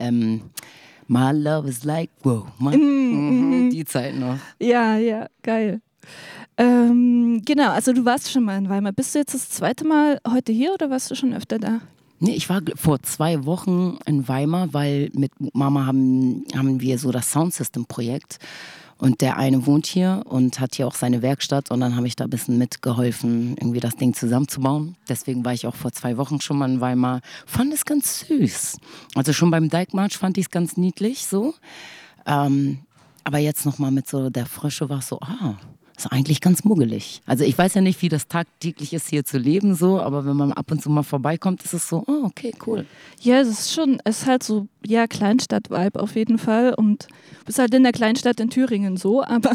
My love is like, wow. Die Zeit noch. Ja, geil. Genau, also du warst schon mal in Weimar. Bist du jetzt das zweite Mal heute hier oder warst du schon öfter da? Nee, ich war vor 2 Wochen in Weimar, weil mit Mama haben wir so das Soundsystem-Projekt. Und der eine wohnt hier und hat hier auch seine Werkstatt. Und dann habe ich da ein bisschen mitgeholfen, irgendwie das Ding zusammenzubauen. Deswegen war ich auch vor 2 Wochen schon mal in Weimar. Fand es ganz süß. Also schon beim Dijkmarsch fand ich es ganz niedlich so. Aber jetzt nochmal mit so der Frische war es so, ist eigentlich ganz muggelig. Also ich weiß ja nicht, wie das tagtäglich ist, hier zu leben, so, aber wenn man ab und zu mal vorbeikommt, ist es so, okay, cool. Ja, es ist halt so, ja, Kleinstadt-Vibe auf jeden Fall. Und du bist halt in der Kleinstadt in Thüringen so, aber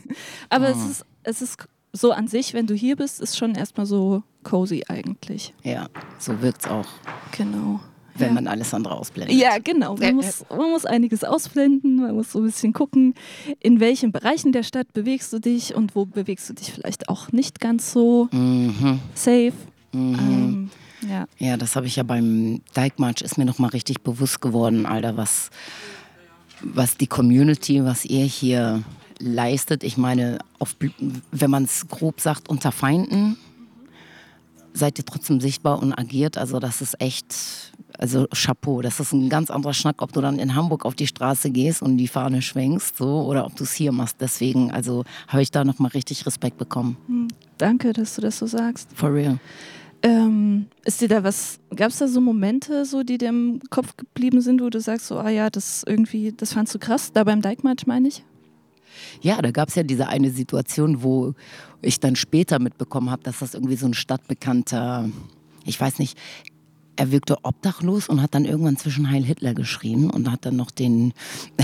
es ist so an sich, wenn du hier bist, ist schon erstmal so cozy eigentlich. Ja, so wirkt's auch. Genau. Wenn man alles andere ausblendet. Ja, genau. Man muss einiges ausblenden, man muss so ein bisschen gucken, in welchen Bereichen der Stadt bewegst du dich und wo bewegst du dich vielleicht auch nicht ganz so safe. Ja, das habe ich ja beim Dijkmarsch, ist mir nochmal richtig bewusst geworden, Alter, was die Community, was ihr hier leistet. Ich meine, wenn man es grob sagt, unter Feinden seid ihr trotzdem sichtbar und agiert. Also das ist echt, also Chapeau. Das ist ein ganz anderer Schnack, ob du dann in Hamburg auf die Straße gehst und die Fahne schwenkst, so, oder ob du es hier machst. Deswegen, also habe ich da nochmal richtig Respekt bekommen. Danke, dass du das so sagst. For real. Ist dir da gab es da so Momente, so, die dir im Kopf geblieben sind, wo du sagst, so, das fandst du krass, da beim Dijkmarsch meine ich? Ja, da gab es ja diese eine Situation, wo ich dann später mitbekommen habe, dass das irgendwie so ein stadtbekannter, ich weiß nicht, er wirkte obdachlos und hat dann irgendwann zwischen Heil Hitler geschrien und hat dann noch den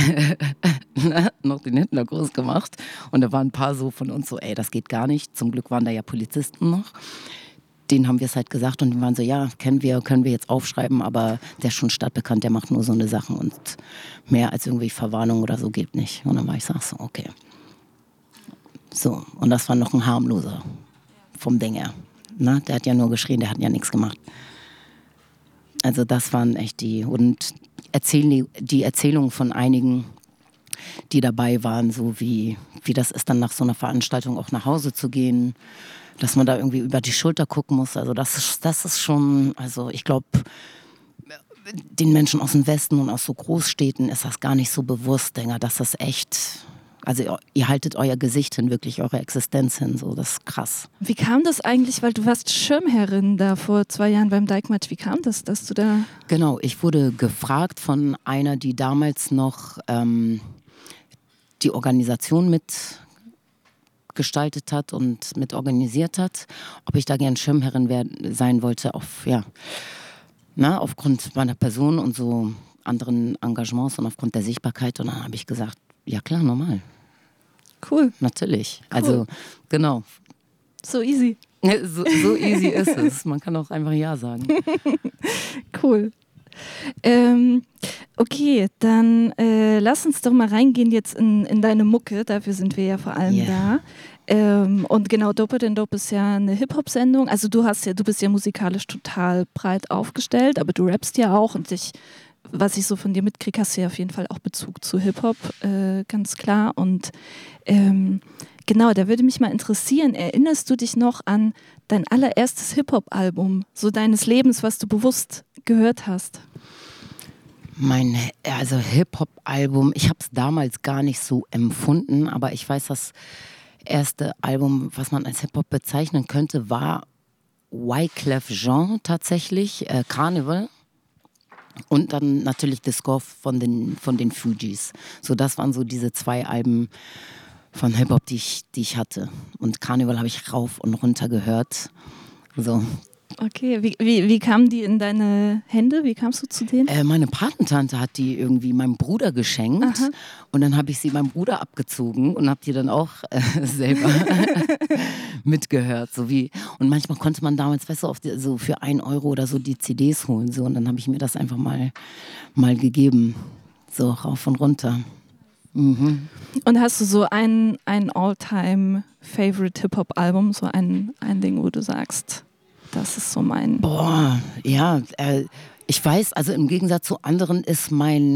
Hitler groß gemacht. Und da waren ein paar so von uns so, das geht gar nicht. Zum Glück waren da ja Polizisten noch. Denen haben wir es halt gesagt und die waren so, ja, können wir jetzt aufschreiben, aber der ist schon stadtbekannt, der macht nur so eine Sachen und mehr als irgendwie Verwarnung oder so geht nicht. Und dann war ich so, okay. So, und das war noch ein harmloser vom Ding her. Na, der hat ja nur geschrien, der hat ja nichts gemacht. Also das waren echt die Erzählungen von einigen, die dabei waren, so wie das ist, dann nach so einer Veranstaltung auch nach Hause zu gehen, dass man da irgendwie über die Schulter gucken muss. Also das ist schon, also ich glaube, den Menschen aus dem Westen und aus so Großstädten ist das gar nicht so bewusst, Dinger, dass das echt, also ihr haltet euer Gesicht hin, wirklich eure Existenz hin, so, das ist krass. Wie kam das eigentlich, weil du warst Schirmherrin da vor 2 Jahren beim Dijkmarsch, wie kam das, dass du da... Genau, ich wurde gefragt von einer, die damals noch die Organisation mitgestaltet hat und mit organisiert hat, ob ich da gern Schirmherrin sein wollte, aufgrund meiner Person und so anderen Engagements und aufgrund der Sichtbarkeit. Und dann habe ich gesagt, ja klar, normal. Cool. Natürlich. Cool. Also, genau. So easy. So easy ist es. Man kann auch einfach Ja sagen. Cool. Okay, dann lass uns doch mal reingehen jetzt in deine Mucke. Dafür sind wir ja vor allem da. Und genau, Dope denn Dope ist ja eine Hip-Hop-Sendung. Also du bist ja musikalisch total breit aufgestellt, aber du rappst ja auch und was ich so von dir mitkriege, hast du ja auf jeden Fall auch Bezug zu Hip-Hop, ganz klar. Und genau, da würde mich mal interessieren, erinnerst du dich noch an dein allererstes Hip-Hop-Album, so deines Lebens, was du bewusst gehört hast? Also Hip-Hop-Album, ich habe es damals gar nicht so empfunden, aber ich weiß, das erste Album, was man als Hip-Hop bezeichnen könnte, war Wyclef Jean tatsächlich, Carnival. Und dann natürlich The Score von den Fugees. So, das waren so diese 2 Alben von Hip-Hop, die ich hatte. Und Carnival habe ich rauf und runter gehört. So. Okay, wie kamen die in deine Hände? Wie kamst du zu denen? Meine Patentante hat die irgendwie meinem Bruder geschenkt. Aha. Und dann habe ich sie meinem Bruder abgezogen und habe die dann auch selber mitgehört. Und manchmal konnte man damals, weißt du, so für 1 Euro oder so die CDs holen. So. Und dann habe ich mir das einfach mal gegeben. So rauf und runter. Mhm. Und hast du so ein All-Time-Favorite Hip-Hop-Album, so ein Ding, wo du sagst, das ist so mein... Boah, ja, ich weiß, also im Gegensatz zu anderen ist mein